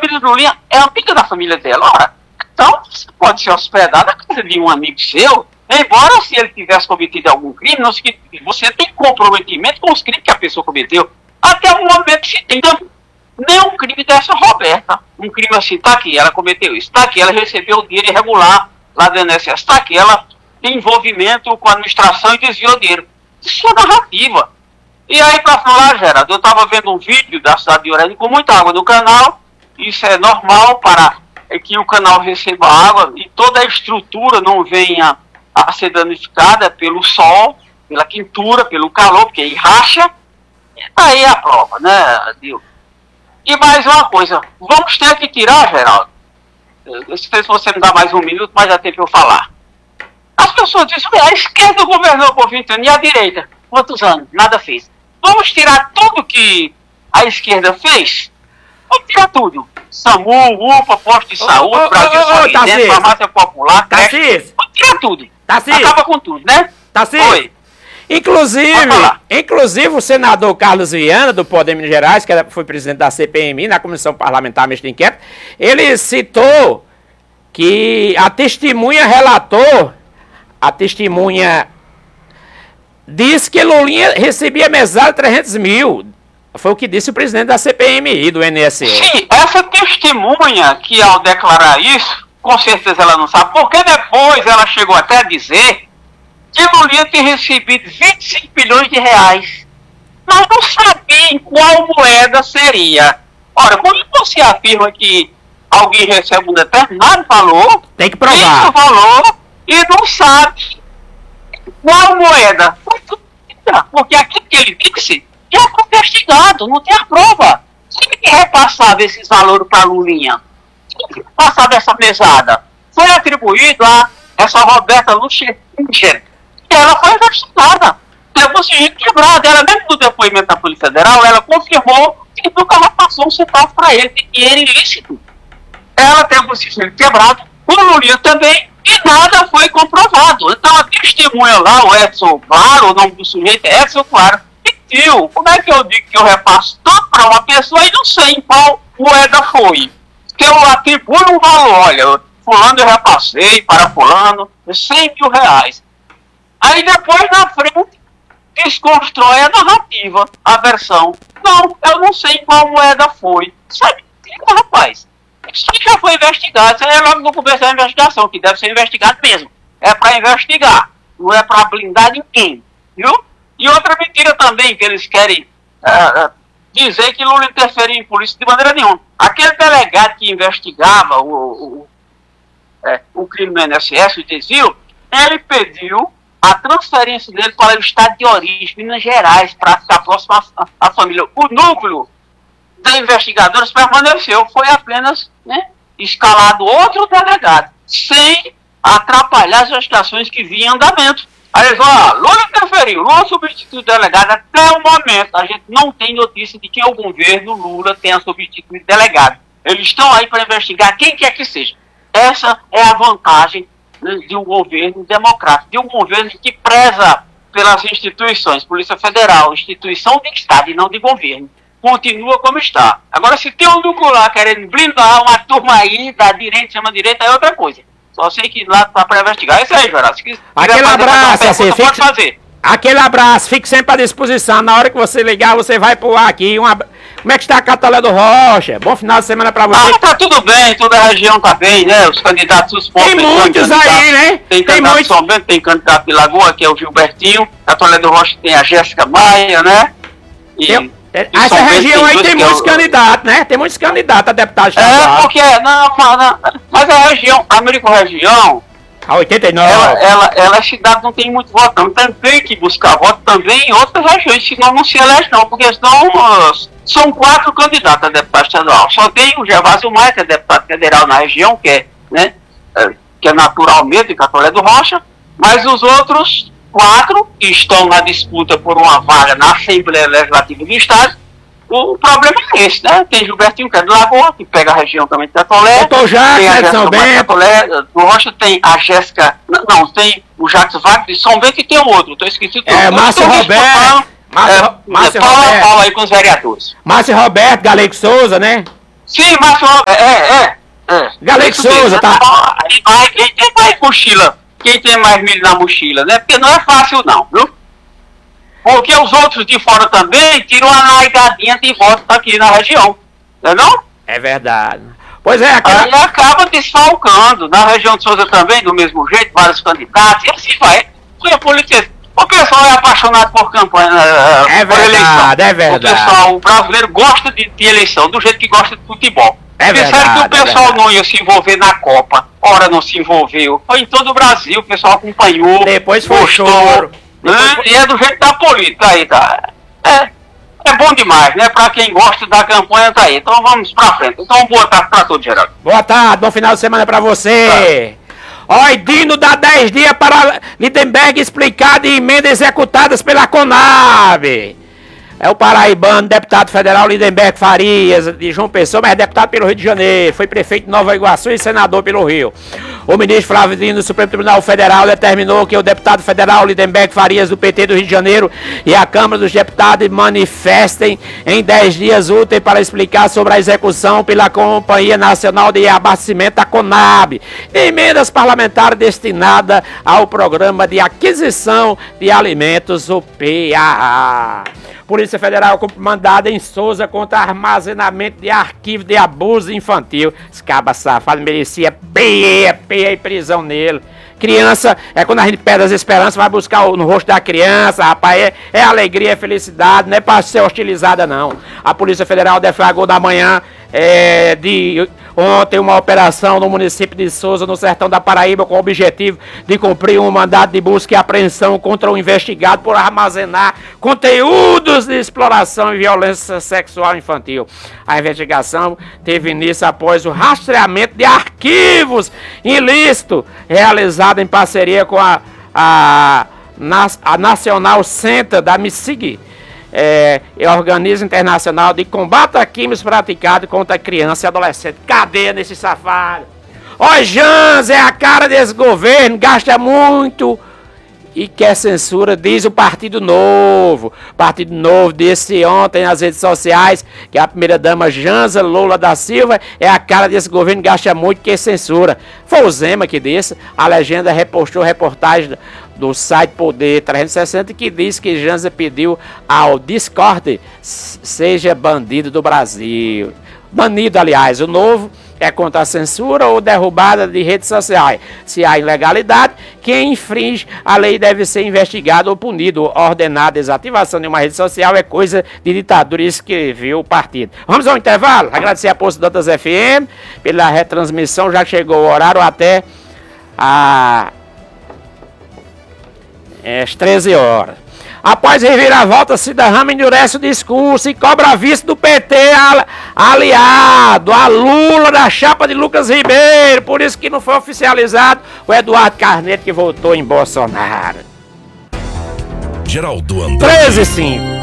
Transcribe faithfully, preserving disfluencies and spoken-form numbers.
família do Lulinha é amiga da família dela. Ora, então, você pode ser hospedado na casa de um amigo seu, embora se ele tivesse cometido algum crime, não, você tem comprometimento com os crimes que a pessoa cometeu. Até o momento que se tem nenhum crime dessa Roberta. Um crime assim, tá aqui, ela cometeu isso, tá aqui, ela recebeu o dinheiro irregular lá do I N S S, tá aqui, ela tem envolvimento com a administração e desviou dinheiro. Isso é narrativa. E aí, para falar, Geraldo, eu estava vendo um vídeo da cidade de Orelha com muita água no canal. Isso é normal para que o canal receba água e toda a estrutura não venha a ser danificada pelo sol, pela quentura, pelo calor, porque aí racha. Aí é a prova, né, Dil? E mais uma coisa, vamos ter que tirar, Geraldo, não sei se você me dá mais um minuto, mas já tem que eu falar. As pessoas dizem, a esquerda governou por vinte anos e a direita, quantos anos? Nada fez. Vamos tirar tudo que a esquerda fez? Vamos tirar tudo. SAMU, UPA, posto de saúde, oh, oh, Brasil oh, oh, Sorridente, farmácia popular, creche. Vamos tirar tudo. Tarcísio. Acaba com tudo, né? Tarcísio. Oi. Inclusive, inclusive o senador Carlos Viana, do Poder Minas Gerais, que foi presidente da C P M I, na Comissão Parlamentar Mista de Inquérito, ele citou que a testemunha relatou, a testemunha disse que Lulinha recebia mesada de trezentos mil. Foi o que disse o presidente da C P M I, do I N S S. Sim, essa testemunha que ao declarar isso, com certeza ela não sabe, porque depois ela chegou até a dizer que Lulinha tinha recebido vinte e cinco milhões de reais. Mas não sabia em qual moeda seria. Ora, quando você afirma que alguém recebe um determinado valor, tem que provar esse valor e não sabe qual moeda. Porque aquilo que ele disse já foi investigado, não tem a prova. Quem que repassava esses valores para a Lulinha? Quem que passava essa mesada? Foi atribuído a essa Roberta Luxinger, que ela foi investigada. Levou sigilo quebrado. Ela, mesmo no depoimento da Polícia Federal, ela confirmou que nunca repassou um centavo para ele, de dinheiro ilícito. Ela teve o sigilo quebrado, o Lulinha também, e nada foi comprovado. Então a testemunha lá, o Edson Claro, o nome do sujeito é Edson Claro, mentiu. Como é que eu digo que eu repasso tanto para uma pessoa e não sei em qual moeda foi? Que eu atribuo um valor, olha, fulano eu repassei para fulano, cem mil reais. Aí depois, na frente, desconstrói a narrativa, a versão. Não, eu não sei em qual moeda foi. Sabe, rapaz, isso já foi investigado. Isso aí é logo no começo da investigação, que deve ser investigado mesmo. É para investigar, não é para blindar ninguém, viu? E outra mentira também, que eles querem uh, dizer que Lula interferiu em polícia de maneira nenhuma. Aquele delegado que investigava o, o, é, o crime no I N S S, o desvio, ele pediu a transferência dele para o estado de origem, Minas Gerais, para ficar próximo à família. O núcleo da investigadores permaneceu, foi apenas, né, escalado outro delegado, sem atrapalhar as investigações que vinham em andamento. Aí eles falam, ó, Lula interferiu, Lula substituiu o delegado. Até o momento, a gente não tem notícia de que o governo Lula tenha substituído o delegado. Eles estão aí para investigar quem quer que seja. Essa é a vantagem de um governo democrático, de um governo que preza pelas instituições, Polícia Federal, instituição de Estado e não de governo. Continua como está. Agora, se tem um núcleo lá querendo blindar uma turma aí da direita, chama direita, é outra coisa. Só sei que lá tá para investigar. É isso aí, Geraldo. Aquele abraço, assim, fique, pode fazer. Aquele abraço, fique sempre à disposição. Na hora que você ligar, você vai pro ar aqui. Um ab... Como é que está a Catolé do Rocha? Bom final de semana para você. Ah, tá tudo bem, toda a região tá bem, né? Os candidatos, os pontos. Tem muitos aí, né? Tem candidato de São Bento, tem candidato de Lagoa, que é o Gilbertinho. Catolé do Rocha tem a Jéssica Maia, né? E, tem, é, essa região tem aí tem muitos eu... candidatos, né? Tem muitos candidatos a deputado estadual. É, porque, não, não, mas a região, a Américo-Região, a oitenta e nove. Ela, ela, ela, a cidade não tem muito voto, não. Então tem que buscar voto também em outras regiões, senão não se elege não, porque senão uh, são quatro candidatos a deputado estadual. Só tem o Gervásio Maia, que é deputado federal na região, que é, né, que é naturalmente de Catolé do Rocha, mas os outros quatro que estão na disputa por uma vaga na Assembleia Legislativa do Estado, o problema é esse, né? Tem Gilbertinho, que é do Lagoa, que pega a região também de Catolé. Doutor Jacques, tem a de São Bento. Catolé, do Rocha tem a Jéssica. Não, tem o Jacques Wagner de São Bento e tem o outro, estou esquecido. É, Márcio Roberto. Márcio, é, Márcio Paula, Roberto. Paula aí com os vereadores. Márcio Roberto, Galego Souza, né? Sim, mas é, é, é. Galego Souza, tá? Aí, quem tem mais mochila? Quem tem mais milho na mochila, né? Porque não é fácil não, viu? Porque os outros de fora também tiram a naigadinha de volta aqui na região, não é não? É verdade. Pois é, aquela... Aí acaba desfalcando. Na região de Souza também, do mesmo jeito, vários candidatos, e assim vai. Foi política. O pessoal é apaixonado por campanha, é por verdade, eleição. É verdade, o pessoal, o brasileiro gosta de, de eleição, do jeito que gosta de futebol. É Pensaram que o pessoal é não ia se envolver na Copa, ora não se envolveu. Foi em todo o Brasil, o pessoal acompanhou, depois foi gostou, choro. Né? Depois... E é do jeito da política aí, tá? É, é bom demais, né? Pra quem gosta da campanha, tá aí. Então vamos pra frente. Então boa tarde pra todos, Geraldo. Boa tarde, bom final de semana pra você. Tá. Oi, Dino dá dez dias para Lindenberg explicar de emendas executadas pela Conab. É o paraibano, deputado federal Lindenberg Farias, de João Pessoa, mas é deputado pelo Rio de Janeiro, foi prefeito de Nova Iguaçu e senador pelo Rio. O ministro Flávio Dino do Supremo Tribunal Federal determinou que o deputado federal Lindenberg Farias, do P T do Rio de Janeiro, e a Câmara dos Deputados manifestem em dez dias úteis para explicar sobre a execução pela Companhia Nacional de Abastecimento, a Conab, de emendas parlamentares destinadas ao Programa de Aquisição de Alimentos, o P A A. Polícia Federal cumpre mandado em Souza contra armazenamento de arquivo de abuso infantil. Esse caba safado merecia peia, peia e prisão nele. Criança, é quando a gente perde as esperanças, vai buscar no rosto da criança, rapaz, é, é alegria, é felicidade, não é para ser hostilizada não. A Polícia Federal deflagrou da manhã é, de ontem uma operação no município de Souza, no sertão da Paraíba, com o objetivo de cumprir um mandado de busca e apreensão contra o investigado por armazenar conteúdos de exploração e violência sexual infantil. A investigação teve início após o rastreamento de arquivos ilícitos realizado em parceria com a, a, a National Center da M I S I G, É, é organismo internacional de combate a crimes praticados contra criança e adolescente. Cadê nesse safado? Ó, Jans, é a cara desse governo, gasta muito e quer censura, diz o Partido Novo. Partido Novo disse ontem nas redes sociais que a primeira-dama Janza Lula da Silva é a cara desse governo, gasta muito e quer censura. Foi o Zema que disse, a legenda repostou reportagem do site Poder trezentos e sessenta que diz que Janza pediu ao Discord seja bandido do Brasil. Banido, aliás, o Novo é contra a censura ou derrubada de redes sociais. Se há ilegalidade, quem infringe a lei deve ser investigado ou punido. Ordenar a desativação de uma rede social é coisa de ditadura, escreveu o partido. Vamos ao intervalo? Agradecer a Poço Dantas F M pela retransmissão, já chegou o horário até a... às treze horas. Após reviravolta, se derrama, endurece o discurso e cobra a vice do P T aliado a Lula da chapa de Lucas Ribeiro. Por isso que não foi oficializado o Eduardo Carneiro que votou em Bolsonaro. Geraldo André. treze e cinco.